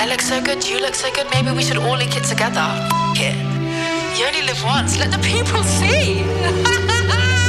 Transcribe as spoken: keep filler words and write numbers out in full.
look so good, you look so good, maybe we should all link it together. F- it. You only live once, let the people see.